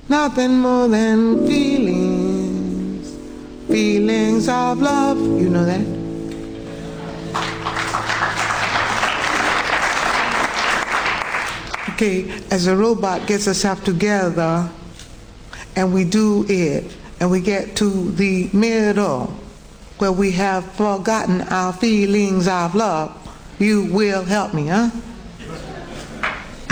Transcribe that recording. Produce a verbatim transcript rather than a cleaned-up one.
Nothing more than feelings, feelings of love. You know that? Okay, as a robot gets itself together and we do it and we get to the middle where we have forgotten our feelings of love, you will help me, huh?